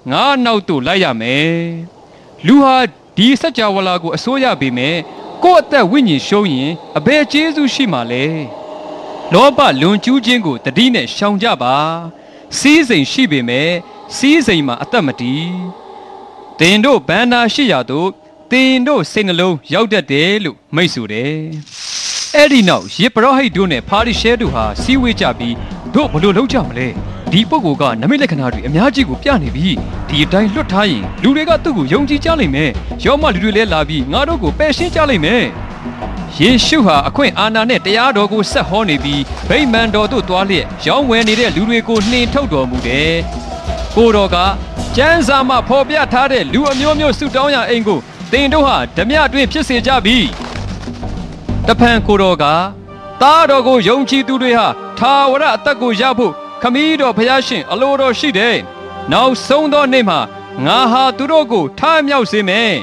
ငါနောက်သို့လိုက်ရမယ်လူဟာဒီစัจ java လာကိုအစိုးရပေမဲ့ကိုယ့်အသက်ဝိညာဉ်ရှုံးရင်အဘယ်ကျေးဇူးရှိမှာလဲလောဘလွန်ကျူးခြင်းကိုတတိနဲ့ရှောင်ကြပါစီးစိမ်ရှိပေမဲ့စီးစိမ်မှာအသက်မတည်တင်တို့ဘန္နာရှိရာသို့တင်တို့စိတ်နှလုံးရောက်တတ်တယ်လို့မိတ်ဆိုတယ်အဲ့ဒီနောက်ယေဘရဟိတ်တို့နဲ့ဖာရိရှဲတို့ဟာစီးဝေးကြပြီးတို့ဘလို့လုပ်ကြမလဲဒီပုဂ္ဂိုလ်ကနမိတ်လက္ခဏာတွေအများကြီးကိုပြနေပြီးဒီအတိုင်းလွတ်ထားရင်လူတွေကသူ့ကိုယုံကြည်ကြလိမ့်မယ်ရောမလူတွေလည်းလာပြီးငါတို့ကိုပယ်ရှင်းကြလိမ့်မယ်ယေရှုဟာအခွင့်အာဏာနဲ့တရားတော်ကိုဆက်ဟောနေပြီးဗိမာန်တော်သို့သွားလျက်ရောင်းဝယ်နေတဲ့လူတွေကိုနှင်ထုတ်တော်မူတယ်ကိုတော်ကကျမ်းစာမှာဖော်ပြထားတဲ့လူအမျိုးမျိုးဆုတောင်းရအိမ်ကိုတင်တို့ဟာဓမြတွင်ဖြစ်စေကြပြီတဖန်ကိုတော်ကသားတော်ကိုယုံကြည်သူတွေဟာထာဝရအသက်ကိုရဖို့ခမည်းတော်ဖျားရှင်အလိုတော်ရှိတယ်နောက်ဆုံးသောနေ့မှာငါဟာသူတို့ကိုထားမြောက်စေမယ်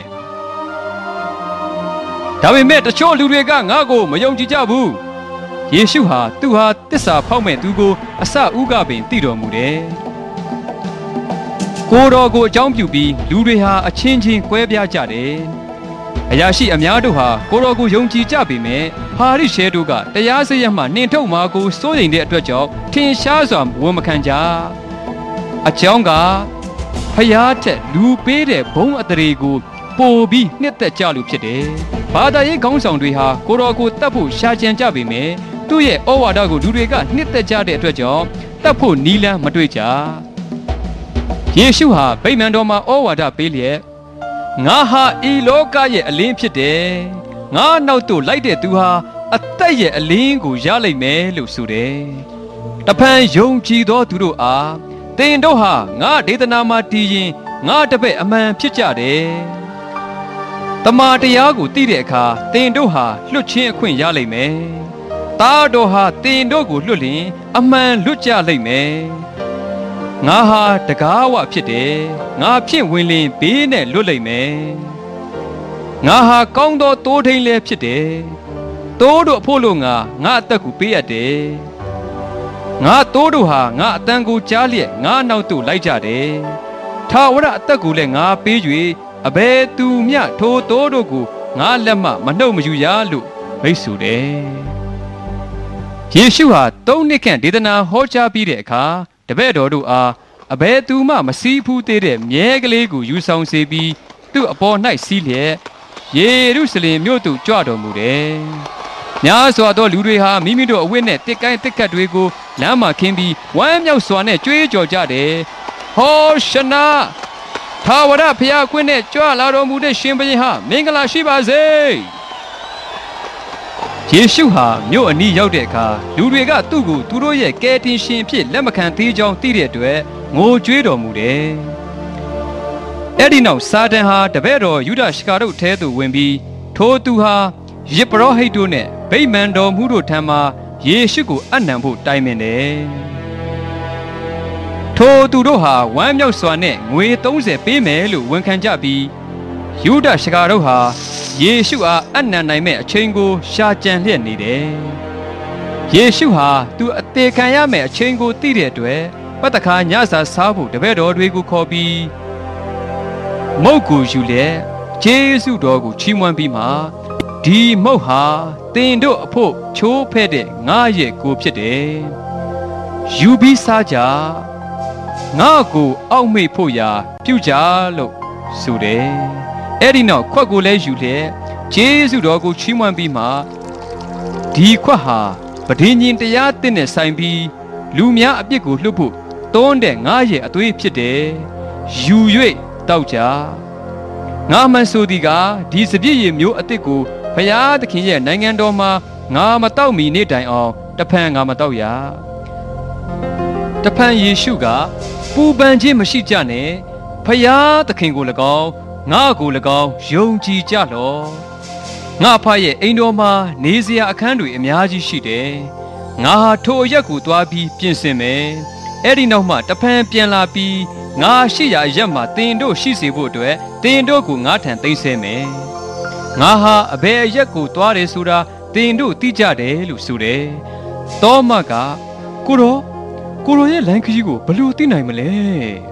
ဒါပေမဲ့တချို့လူတွေကငါ့ကိုမယုံကြည်ကြဘူးယေရှုဟာသူဟာတစ္ဆာဖောက်မဲ့သူကိုအစဥကပင်သိတော်မူတယ်ကိုတော်ကိုအကြောင်းပြုပြီးလူတွေဟာအချင်းချင်းကွဲပြားကြတယ်အရာရှိအများတို့ဟာကိုတော်ကိုယုံကြည်ကြပေမဲ့ဟာရိရှဲတို့ကတရားစရမှနှင်ထုတ်မှာကိုစိုးရိမ်တဲ့အတွက်ကြောင့်ထင်ရှားစွာဝန်မခံကြအကြောင်းကဖျားထက်လူပေးတဲ့ဘုံအတရေကိုပိုပြီးနှစ်သက်ကြလို့ဖြစ်တယ်ဘာသာရေးခေါင်းဆောင်တွေဟာကိုတော်ကိုတတ်ဖို့ရှာကြံကြပေမဲ့သူ့ရဲ့ဩဝါဒကိုလူတွေကနှစ်သက်ကြတဲ့အတွက်ကြောင့်တတ်ဖို့နီးလန်းမတွေ့ကြယေရှုဟာဗိမာန်တော်မှာဩဝါဒပေးလျက်ငါဟာဤလောကရဲ့အလင်းဖြစ်တယ်ငါနောက်သို့လိုက်တဲ့သူဟာအသက်ရဲ့အလင်းကိုရလိမ့်မယ်လို့ဆိုတယ်တဖန်ယုံကြည်သောသူတို့အားတင်တို့ဟာငါဒေသနာမှာတည်ရင်ငါတပည့်အမှန်ဖြစ်ကြတယ်တမန်တရားကိုသိတဲ့အခါတင်တို့ဟာလွတ်ချင်းအခွင့်ရလိမ့်မယ်သားတော်ဟာတင်တို့ကိုလွတ်လင်အမှန်လွတ်ကြလိမ့်မယ်ငါဟာတကားဝဖြစ်တယ်ငါဖြင့်ဝင်လင်ဘေးနဲ့လွတ်လိမ့်မယ်ငါဟာကောင်းသောတိုးထိန်လည်းဖြစ်တယ်တိုးတို့အဖို့လို့ငါအသက်ကိုပေးရတယ်ငါတိုးတို့ဟာငါအတန်ကိုကြားလျက်ငါနောက်သို့လိုက်ကြတယ်ထာဝရအသက်ကိုလည်းငါပေး၍အဘယ်သူမျှထိုတိုးတို့ကိုငါလက်မှမနှုတ်မယူရလို့မိတ်ဆိုတယ်ယေရှုဟာ3 နှစ်ခန့်ဒေသနာဟောကြားပြီးတဲ့အခါတပည့်တော်တို့အားအဘယ်သူမှမစည်းဖူးသေးတဲ့မြဲကလေးကိုယူဆောင်စေပြီးသူ့အပေါ်၌စီးလျက်ယေရုရှလင်မြို့သို့ကြွတော်မူတယ်။များစွာသောလူတွေဟာမိမိတို့အဝတ်နဲ့တစ်ကိုင်းတစ်ကတ်တွေကိုလမ်းမှာခင်းပြီးဝမ်းမြောက်စွာနဲ့ကြွေးကြော်ကြတယ်။ဟောရှနာထာဝရဘုရားခွင့်နဲ့ကြွလာတော်မူတဲ့ရှင်ဘုရင်ဟာမင်္ဂလာရှိပါစေ။ယေရှုဟာမြို့အနီးရောက်တဲ့အခါလူတွေကသူ့ကိုသူတို့ရဲ့ကယ်တင်ရှင်ဖြစ်လက်မခံသေးကြောင်းသိတဲ့အတွက်ငိုကြွေးတော်မူတယ်။အဲ့ဒီနောက်စာတန်ဟာတပည့်တော်ယူဒရှကာတို့ထဲသို့ဝင်ပြီးထိုသူဟာယေဘရဟိတ်တို့နဲ့ဗိမာန်တော်မှုတို့ထံမှယေရှုကိုအနံဖို့တိုင်ပင်တယ်။ထိုသူတို့ဟာဝမ်းမြောက်စွာနဲ့ငွေ30ပေးမယ်လို့ဝန်ခံကြပြီးယူဒရှကာတို့ဟာယေရှုအားအနံနိုင်မဲ့အချိန်ကိုရှာကြံလျက်နေတယ်။ယေရှုဟာသူအသေးခံရမယ့်အချိန်ကိုသိတဲ့အတွက်ပတ်တခါညစာစားဖို့တပည့်တော်တွေကိုခေါ်ပြီးမုတ်ကိုယူလက်ယေရှုတော်ကိုချီးမွမ်းပြီးမှဒီမုတ်ဟာတင်တို့အဖို့ချိုးဖဲ့တဲ့ငါရဲ့ကိုဖြစ်တယ်။ယူပြီးစားကြငါကိုအောက်မေ့ဖို့ရာပြုကြလို့ဆိုတယ်။အဲ့ဒီနောက်ခွက်ကိုလည်းယူလက်ယေရှုတော်ကိုချီးမွမ်းပြီးမှဒီခွက်ဟာပဋိညာဉ်တရားသစ်နဲ့ဆိုင်ပြီးလူများအပြစ်ကိုလွှတ်ဖို့တွန်းတဲ့ငါရဲ့အသွေးဖြစ်တယ်။ယူ၍တောက်ကြငါမှန်ဆိုသည်ကဒီစပြည့်ရည်မျိုးအသစ်ကိုဘုရားသခင်ရဲ့နိုင်ငံတော်မှာငါမတောက်မီနေ့တိုင်အောင်တဖန်ငါမတောက်ရတဖန်ယေရှုကပူပန်ခြင်းမရှိကြနဲ့ဘုရားသခင်ကို၎င်းငါကို၎င်းယုံကြည်ကြလော့ငါဖရဲ့အိမ်တော်မှာနေစရာအခန်းတွေအများကြီးရှိတယ်ငါဟာထိုအရက်ကိုသွားပြီးပြင်ဆင်မယ်အဲ့ဒီနောက်မှတဖန်ပြန်လာပြီးငါရှိရာအရက်မှာတင်တို့ရှိစေဖို့အတွက်တင်တို့ကိုငါထံသိမ်းဆဲမယ်ငါဟာအဘယ်အရက်ကိုသွားတယ်ဆိုတာတင်တို့သိကြတယ်လို့ဆိုတယ်သောမကကိုရောရဲ့လမ်းခရီးကိုဘယ်လိုသိနိုင်မလဲ